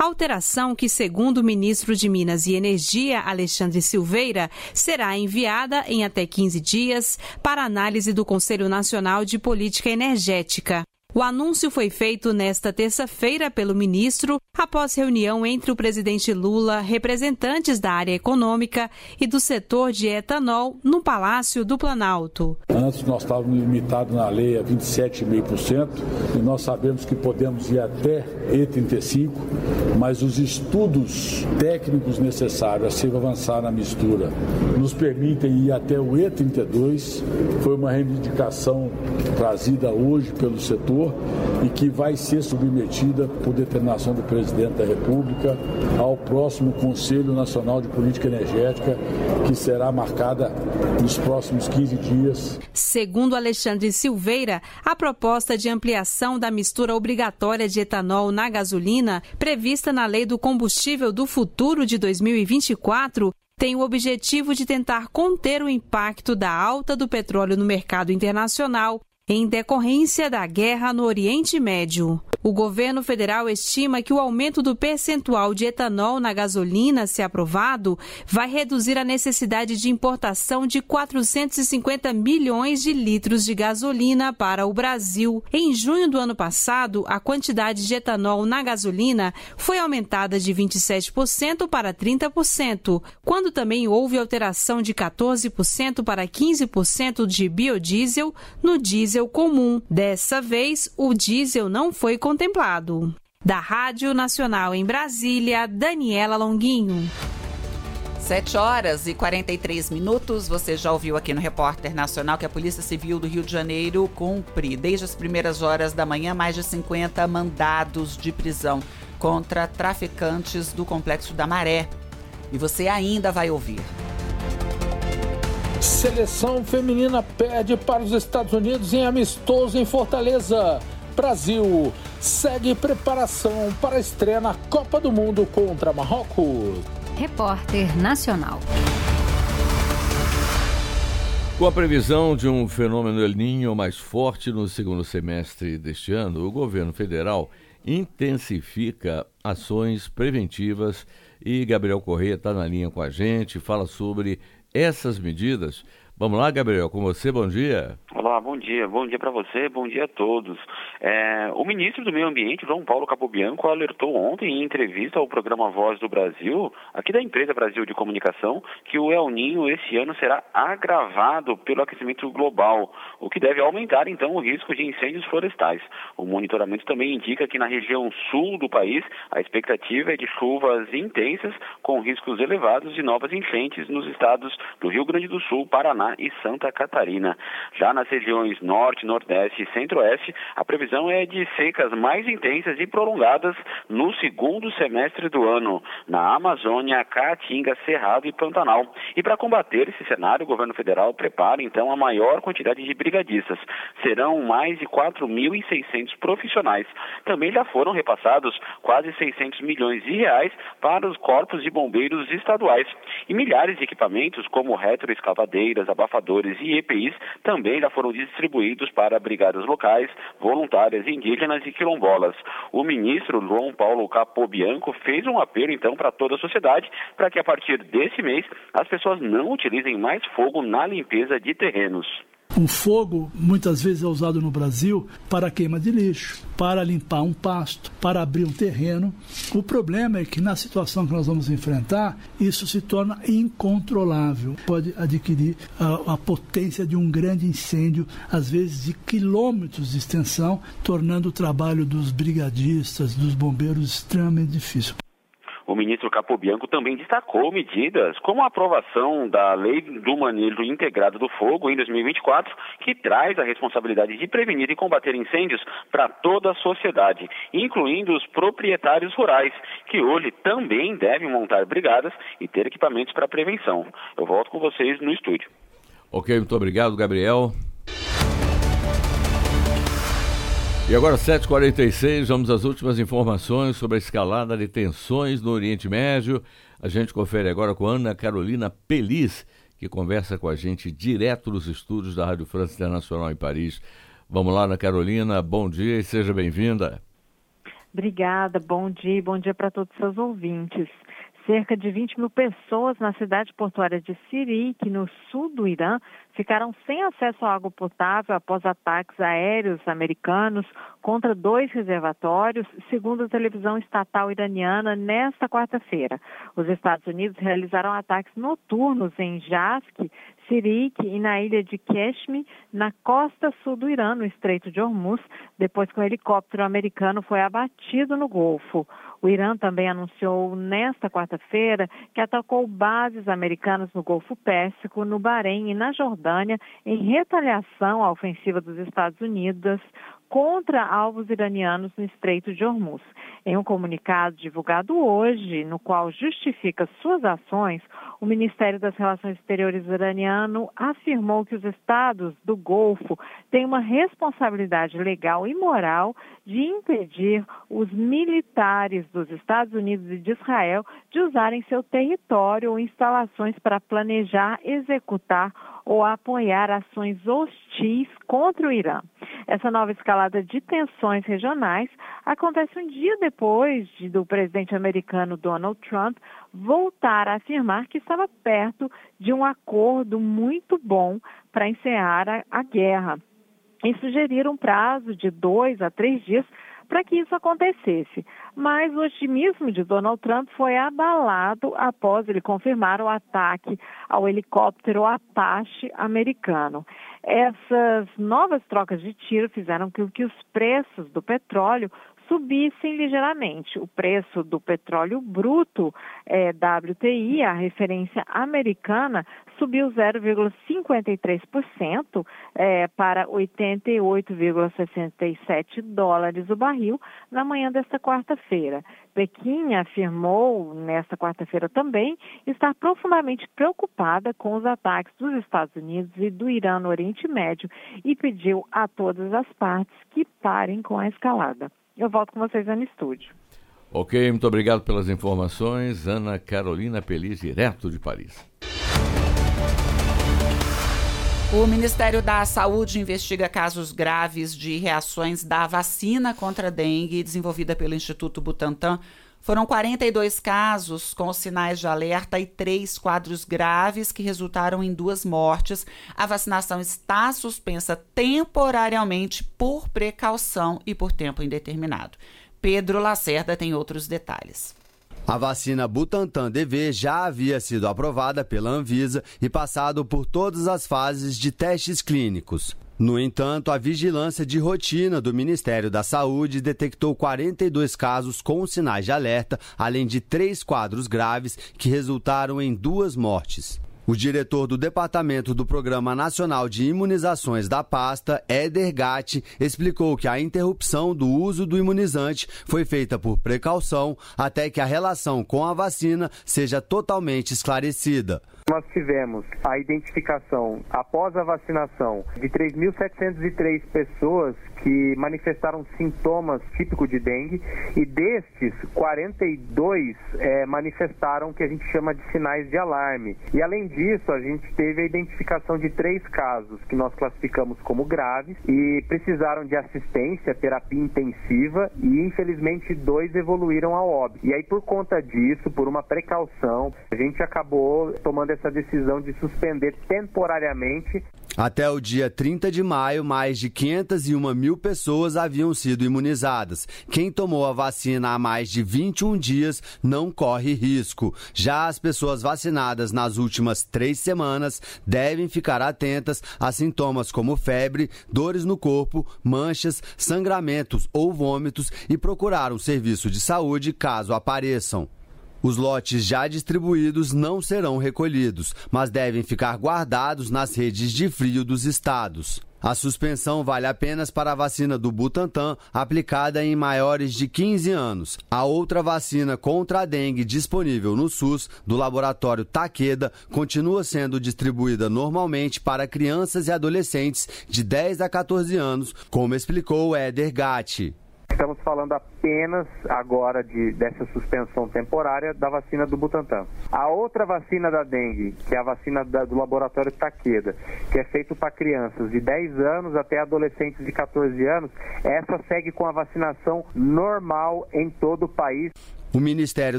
alteração que, segundo o ministro de Minas e Energia, Alexandre Silveira, será enviada em até 15 dias para análise do Conselho Nacional de Política Energética. O anúncio foi feito nesta terça-feira pelo ministro, após reunião entre o presidente Lula, representantes da área econômica e do setor de etanol no Palácio do Planalto. Antes nós estávamos limitados na lei a 27,5% e nós sabemos que podemos ir até E35, mas os estudos técnicos necessários a se avançar na mistura nos permitem ir até o E32. Foi uma reivindicação trazida hoje pelo setor e que vai ser submetida por determinação do presidente da República ao próximo Conselho Nacional de Política Energética, que será marcada nos próximos 15 dias. Segundo Alexandre Silveira, a proposta de ampliação da mistura obrigatória de etanol na gasolina, prevista na Lei do Combustível do Futuro de 2024, tem o objetivo de tentar conter o impacto da alta do petróleo no mercado internacional em decorrência da guerra no Oriente Médio. O governo federal estima que o aumento do percentual de etanol na gasolina, se aprovado, vai reduzir a necessidade de importação de 450 milhões de litros de gasolina para o Brasil. Em junho do ano passado, a quantidade de etanol na gasolina foi aumentada de 27% para 30%, quando também houve alteração de 14% para 15% de biodiesel no diesel comum. Dessa vez, o diesel não foi contemplado. Da Rádio Nacional em Brasília, Daniela Longuinho. 7h43. Você já ouviu aqui no Repórter Nacional que a Polícia Civil do Rio de Janeiro cumpre, desde as primeiras horas da manhã, mais de 50 mandados de prisão contra traficantes do Complexo da Maré. E você ainda vai ouvir. Seleção feminina perde para os Estados Unidos em amistoso em Fortaleza. Brasil segue preparação para a estreia na Copa do Mundo contra Marrocos. Repórter Nacional. Com a previsão de um fenômeno El Niño mais forte no segundo semestre deste ano, o governo federal intensifica ações preventivas e Gabriel Corrêa está na linha com a gente, fala sobre essas medidas. Vamos lá, Gabriel, com você, bom dia. Olá, bom dia para você, bom dia a todos. O ministro do Meio Ambiente, João Paulo Capobianco, alertou ontem em entrevista ao programa Voz do Brasil, aqui da empresa Brasil de Comunicação, que o El Niño esse ano será agravado pelo aquecimento global, o que deve aumentar então o risco de incêndios florestais. O monitoramento também indica que na região sul do país a expectativa é de chuvas intensas com riscos elevados de novas enchentes nos estados do Rio Grande do Sul, Paraná e Santa Catarina. Já nas regiões Norte, Nordeste e Centro-Oeste, a previsão é de secas mais intensas e prolongadas no segundo semestre do ano, na Amazônia, Caatinga, Cerrado e Pantanal. E para combater esse cenário, o governo federal prepara então a maior quantidade de brigadistas. Serão mais de 4.600 profissionais. Também já foram repassados quase 600 milhões de reais para os corpos de bombeiros estaduais. E milhares de equipamentos como retroescavadeiras, abafadores e EPIs também já foram distribuídos para brigadas locais, voluntárias, indígenas e quilombolas. O ministro João Paulo Capobianco fez um apelo então para toda a sociedade para que a partir desse mês as pessoas não utilizem mais fogo na limpeza de terrenos. O fogo muitas vezes é usado no Brasil para queima de lixo, para limpar um pasto, para abrir um terreno. O problema é que na situação que nós vamos enfrentar, isso se torna incontrolável. Pode adquirir a potência de um grande incêndio, às vezes de quilômetros de extensão, tornando o trabalho dos brigadistas, dos bombeiros extremamente difícil. O ministro Capobianco também destacou medidas como a aprovação da Lei do Manejo Integrado do Fogo em 2024, que traz a responsabilidade de prevenir e combater incêndios para toda a sociedade, incluindo os proprietários rurais, que hoje também devem montar brigadas e ter equipamentos para prevenção. Eu volto com vocês no estúdio. Ok, muito obrigado, Gabriel. E agora, 7h46, vamos às últimas informações sobre a escalada de tensões no Oriente Médio. A gente confere agora com Ana Carolina Pelis, que conversa com a gente direto dos estúdios da Rádio França Internacional em Paris. Vamos lá, Ana Carolina, bom dia e seja bem-vinda. Obrigada, bom dia para todos os seus ouvintes. Cerca de 20 mil pessoas na cidade portuária de Sirik, no sul do Irã, ficaram sem acesso à água potável após ataques aéreos americanos contra 2 reservatórios, segundo a televisão estatal iraniana, nesta quarta-feira. Os Estados Unidos realizaram ataques noturnos em Jask, Sirik e na ilha de Keshmi, na costa sul do Irã, no Estreito de Hormuz, depois que um helicóptero americano foi abatido no Golfo. O Irã também anunciou nesta quarta-feira que atacou bases americanas no Golfo Pérsico, no Bahrein e na Jordânia, em retaliação à ofensiva dos Estados Unidos contra alvos iranianos no Estreito de Hormuz. Em um comunicado divulgado hoje, no qual justifica suas ações, o Ministério das Relações Exteriores iraniano afirmou que os estados do Golfo têm uma responsabilidade legal e moral de impedir os militares dos Estados Unidos e de Israel de usarem seu território ou instalações para planejar, executar ou apoiar ações hostis contra o Irã. Essa nova escalada de tensões regionais acontece um dia depois do presidente americano Donald Trump voltar a afirmar que estava perto de um acordo muito bom para encerrar a guerra e sugerir um prazo de 2 a 3 dias para que isso acontecesse. Mas o otimismo de Donald Trump foi abalado após ele confirmar o ataque ao helicóptero Apache americano. Essas novas trocas de tiro fizeram com que os preços do petróleo subissem ligeiramente. O preço do petróleo bruto, WTI, a referência americana, subiu 0,53% para 88,67 dólares o barril na manhã desta quarta-feira. Pequim afirmou, nesta quarta-feira também, estar profundamente preocupada com os ataques dos Estados Unidos e do Irã no Oriente Médio e pediu a todas as partes que parem com a escalada. Eu volto com vocês no estúdio. Ok, muito obrigado pelas informações. Ana Carolina Pelis, direto de Paris. O Ministério da Saúde investiga casos graves de reações da vacina contra a dengue desenvolvida pelo Instituto Butantan. Foram 42 casos com sinais de alerta e 3 quadros graves que resultaram em 2 mortes. A vacinação está suspensa temporariamente por precaução e por tempo indeterminado. Pedro Lacerda tem outros detalhes. A vacina Butantan DV já havia sido aprovada pela Anvisa e passado por todas as fases de testes clínicos. No entanto, a vigilância de rotina do Ministério da Saúde detectou 42 casos com sinais de alerta, além de 3 quadros graves que resultaram em 2 mortes. O diretor do Departamento do Programa Nacional de Imunizações da pasta, Éder Gatti, explicou que a interrupção do uso do imunizante foi feita por precaução até que a relação com a vacina seja totalmente esclarecida. Nós tivemos a identificação, após a vacinação, de 3.703 pessoas que manifestaram sintomas típicos de dengue e destes, 42 manifestaram o que a gente chama de sinais de alarme. E além disso, a gente teve a identificação de 3 casos que nós classificamos como graves e precisaram de assistência, terapia intensiva e infelizmente 2 evoluíram ao óbito. E aí por conta disso, por uma precaução, a gente acabou tomando essa decisão de suspender temporariamente. Até o dia 30 de maio, mais de 501 mil pessoas haviam sido imunizadas. Quem tomou a vacina há mais de 21 dias não corre risco. Já as pessoas vacinadas nas últimas 3 semanas devem ficar atentas a sintomas como febre, dores no corpo, manchas, sangramentos ou vômitos e procurar um serviço de saúde caso apareçam. Os lotes já distribuídos não serão recolhidos, mas devem ficar guardados nas redes de frio dos estados. A suspensão vale apenas para a vacina do Butantan, aplicada em maiores de 15 anos. A outra vacina contra a dengue disponível no SUS, do laboratório Takeda, continua sendo distribuída normalmente para crianças e adolescentes de 10 a 14 anos, como explicou Éder Gatti. Estamos falando apenas agora dessa suspensão temporária da vacina do Butantan. A outra vacina da dengue, que é a vacina do laboratório Takeda, que é feito para crianças de 10 anos até adolescentes de 14 anos, essa segue com a vacinação normal em todo o país. O Ministério